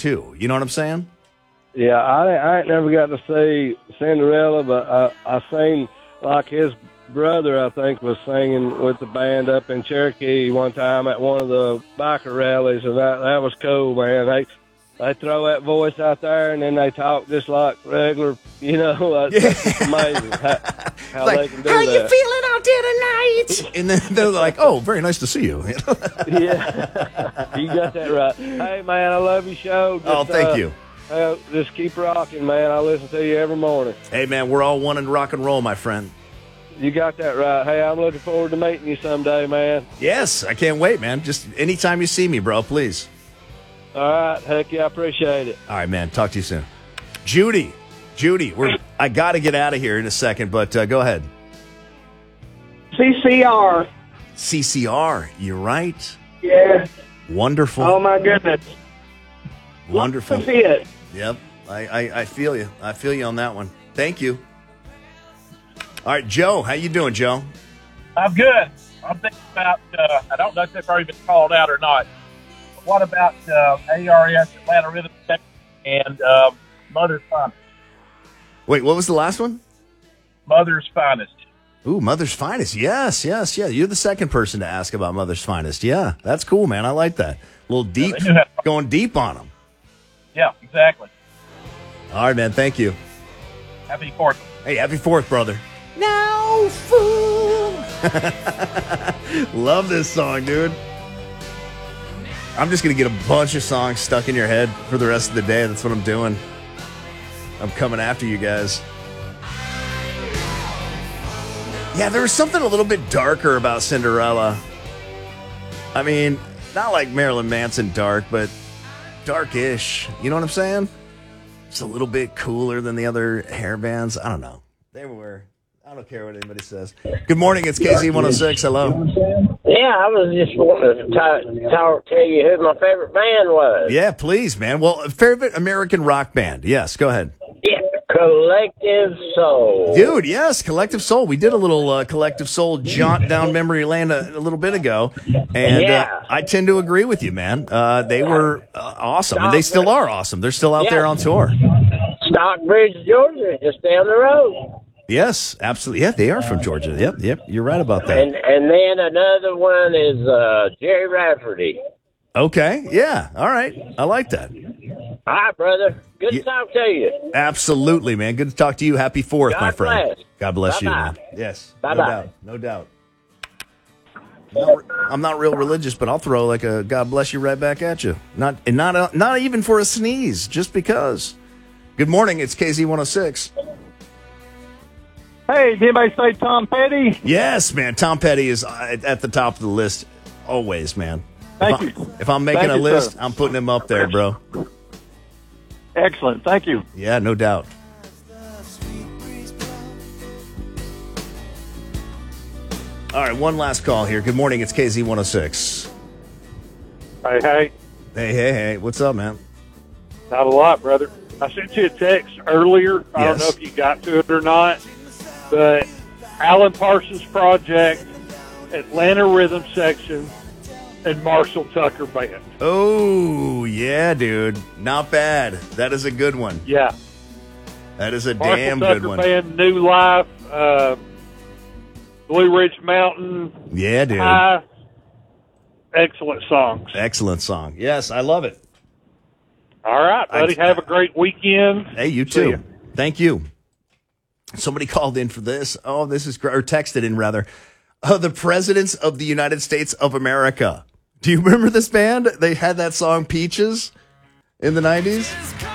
too. You know what I'm saying? Yeah, I ain't never got to see Cinderella, but I seen like his brother, I think, was singing with the band up in Cherokee one time at one of the biker rallies, and that was cool, man. They throw that voice out there, and then they talk just like regular, That's just amazing how like, they can do how that. You feeling out there tonight? And then they're like, oh, very nice to see you. Yeah, you got that right. Hey, man, I love your show. Thank you. Just keep rocking, man. I listen to you every morning. Hey, man, we're all one in rock and roll, my friend. You got that right. Hey, I'm looking forward to meeting you someday, man. Yes, I can't wait, man. Just anytime you see me, bro, please. All right. Heck yeah, I appreciate it. All right, man. Talk to you soon. Judy, I got to get out of here in a second, but go ahead. CCR. CCR, you're right. Yeah. Wonderful. Oh, my goodness. Wonderful. Love to see it. Yep. I feel you. I feel you on that one. Thank you. All right, Joe. How you doing, Joe? I'm good. I'm thinking about, I don't know if they've already been called out or not. But what about ARS, Atlanta Rhythm Section, and Mother's Finest? Wait, what was the last one? Mother's Finest. Ooh, Mother's Finest. Yes. You're the second person to ask about Mother's Finest. Yeah, that's cool, man. I like that. A little deep, going deep on them. Yeah, exactly. All right, man. Thank you. Happy 4th. Hey, happy 4th, brother. Now, fool. Love this song, dude. I'm just going to get a bunch of songs stuck in your head for the rest of the day. That's what I'm doing. I'm coming after you guys. Yeah, there was something a little bit darker about Cinderella. I mean, not like Marilyn Manson dark, but dark-ish. You know what I'm saying? It's a little bit cooler than the other hair bands. I don't know. They were... I don't care what anybody says. Good morning. It's KZ106. Hello. Yeah, I was just wanting to tell you who my favorite band was. Yeah, please, man. Well, favorite American rock band. Yes, go ahead. Yeah, Collective Soul. Dude, yes, Collective Soul. We did a little Collective Soul jaunt down memory lane a little bit ago, and I tend to agree with you, man. They were awesome, and they still are awesome. They're still out there on tour. Stockbridge, Georgia, just down the road. Yes, absolutely. Yeah, they are from Georgia. Yep. You're right about that. And then another one is Jerry Rafferty. Okay, yeah, all right. I like that. All right, brother. Good to talk to you. Absolutely, man. Good to talk to you. Happy 4th, God my friend. bless. God bless you, Bye-bye. man. Yes, Bye-bye. No doubt. I'm not real religious, but I'll throw like a God bless you right back at you. Not even for a sneeze, just because. Good morning. It's KZ106. Hey, did anybody say Tom Petty? Yes, man. Tom Petty is at the top of the list always, man. Thank you. If I'm making a list, sir, I'm putting him up there, bro. Excellent. Thank you. Yeah, no doubt. All right, one last call here. Good morning. It's KZ106. Hey. What's up, man? Not a lot, brother. I sent you a text earlier. I don't know if you got to it or not, but Alan Parsons Project, Atlanta Rhythm Section, and Marshall Tucker Band. Oh, yeah, dude. Not bad. That is a good one. Yeah. That is a Marshall damn Tucker good one. Band, New Life, Blue Ridge Mountain. Yeah, dude. Excellent songs. Excellent song. Yes, I love it. All right, buddy. Have a great weekend. Hey, you too. Thank you. Somebody called in for this. Oh, this is great. Or texted in, rather. The Presidents of the United States of America. Do you remember this band? They had that song Peaches in the 90s.